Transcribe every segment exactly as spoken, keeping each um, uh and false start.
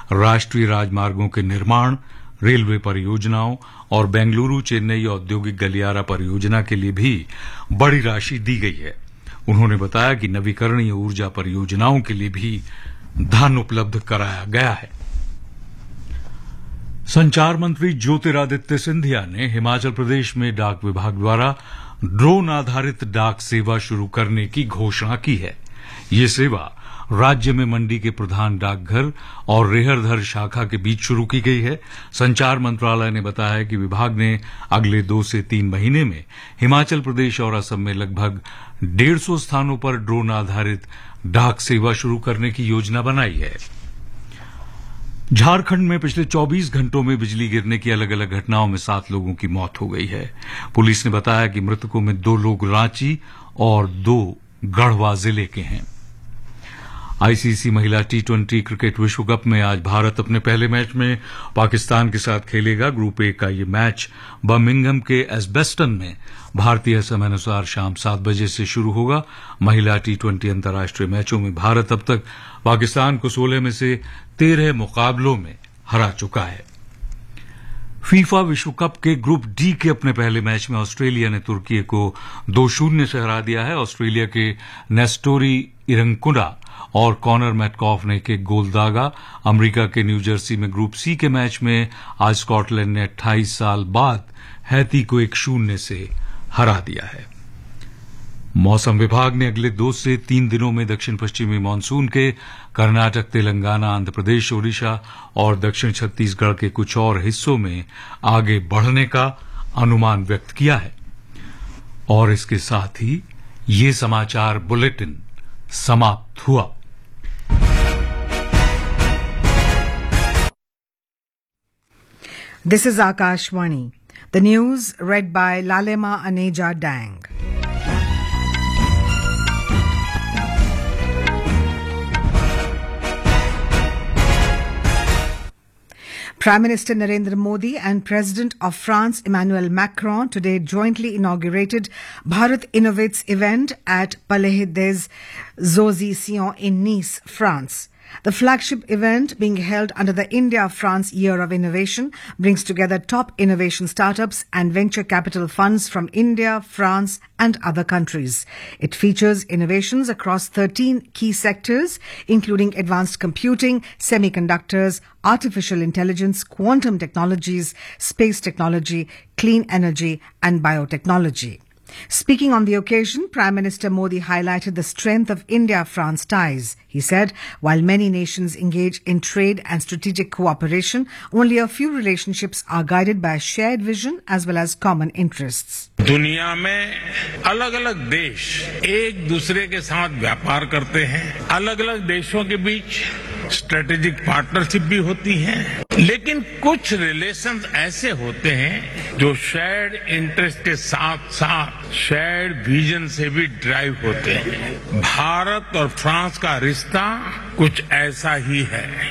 राष्ट्रीय राजमार्गों के निर्माण, रेलवे परियोजनाओं और बेंगलुरु चेन्नई औद्योगिक गलियारा परियोजना के लिए भी बड़ी राशि दी गई है। उन्होंने बताया कि नवीकरणीय ऊर्जा परियोजनाओं के लिए भी धन उपलब्ध कराया गया है। संचार मंत्री ज्योतिरादित्य सिंधिया ने हिमाचल प्रदेश में डाक विभाग द्वारा ड्रोन आधारित डाक सेवा शुरू करने की घोषणा की है। ये सेवा राज्य में मंडी के प्रधान डाकघर और रेहरधर शाखा के बीच शुरू की गई है। संचार मंत्रालय ने बताया कि विभाग ने अगले दो से तीन महीने में हिमाचल प्रदेश और असम में लगभग डेढ़ सौ स्थानों पर ड्रोन आधारित डाक सेवा शुरू करने की योजना बनाई है। झारखंड में पिछले चौबीस घंटों में बिजली गिरने की अलग अलग घटनाओं में सात लोगों की मौत हो गई है। पुलिस ने बताया कि मृतकों में दो लोग रांची और दो गढ़वा जिले के हैं। आईसीसी महिला टी ट्वेंटी क्रिकेट विश्व कप में आज भारत अपने पहले मैच में पाकिस्तान के साथ खेलेगा। ग्रुप ए का ये मैच बर्मिंघम के एस्बेस्टन में भारतीय समयानुसार शाम सात बजे से शुरू होगा। महिला टी ट्वेंटी अंतर्राष्ट्रीय मैचों में भारत अब तक पाकिस्तान को सोलह में से तेरह मुकाबलों में हरा चुका है। फीफा विश्व कप के ग्रुप डी के अपने पहले मैच में ऑस्ट्रेलिया ने तुर्की को दो शून्य से हरा दिया है। ऑस्ट्रेलिया के नेस्टोरी इरंकुडा और कॉनर मैटकॉफ ने एक एक गोल दागा। अमेरिका के न्यू जर्सी में ग्रुप सी के मैच में आज स्कॉटलैंड ने अट्ठाईस साल बाद हैती को एक शून्य से हरा दिया है। मौसम विभाग ने अगले दो से तीन दिनों में दक्षिण पश्चिमी मानसून के कर्नाटक, तेलंगाना, आंध्र प्रदेश, ओडिशा और दक्षिण छत्तीसगढ़ के कुछ और हिस्सों में आगे बढ़ने का अनुमान व्यक्त किया है। और इसके साथ ही ये समाचार बुलेटिन समाप्त हुआ। This is Akashvani. The news read by Lalema Aneja Dang. Prime Minister Narendra Modi and President of France Emmanuel Macron today jointly inaugurated Bharat Innovates event at Palais des Expositions in Nice, France. The flagship event, being held under the India-France Year of Innovation, brings together top innovation startups and venture capital funds from India, France and other countries. It features innovations across thirteen key sectors, including advanced computing, semiconductors, artificial intelligence, quantum technologies, space technology, clean energy and biotechnology. Speaking on the occasion, Prime Minister Modi highlighted the strength of India-France ties. He said, while many nations engage in trade and strategic cooperation, only a few relationships are guided by a shared vision as well as common interests. दुनिया में अलग अलग देश एक दूसरे के साथ व्यापार करते हैं। अलग अलग देशों के बीच स्ट्रेटेजिक पार्टनरशिप भी होती है, लेकिन कुछ रिलेशंस ऐसे होते हैं जो शेयर्ड इंटरेस्ट के साथ साथ शेयर्ड विजन से भी ड्राइव होते हैं। भारत और फ्रांस का रिश्ता कुछ ऐसा ही है।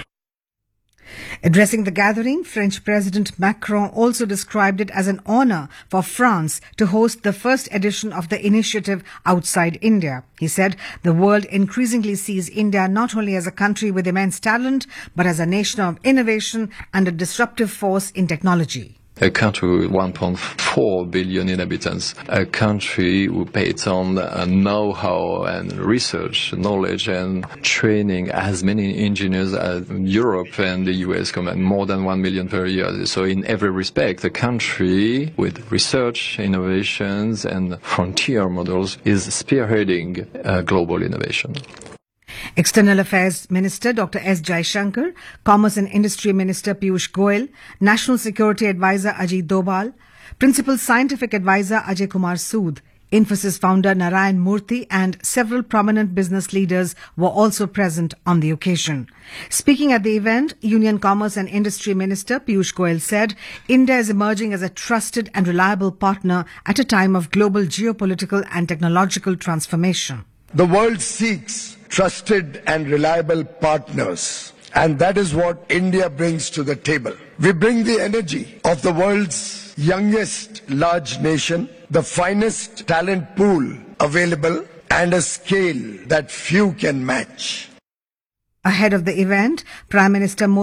Addressing the gathering, French President Macron also described it as an honor for France to host the first edition of the initiative outside India. He said the world increasingly sees India not only as a country with immense talent, but as a nation of innovation and a disruptive force in technology. A country with one point four billion inhabitants, a country who pays on uh, know-how and research, knowledge and training as many engineers as Europe and the U S combined, more than one million per year. So in every respect, a country with research, innovations and frontier models is spearheading uh, global innovation. External Affairs Minister Doctor S. Jaishankar, Commerce and Industry Minister Piyush Goyal, National Security Advisor Ajit Doval, Principal Scientific Advisor Ajay Kumar Sood, Infosys founder Narayan Murthy and several prominent business leaders were also present on the occasion. Speaking at the event, Union Commerce and Industry Minister Piyush Goyal said India is emerging as a trusted and reliable partner at a time of global geopolitical and technological transformation. The world seeks trusted and reliable partners, and that is what India brings to the table. We bring the energy of the world's youngest large nation, the finest talent pool available, and a scale that few can match. Ahead of the event, Prime Minister Modi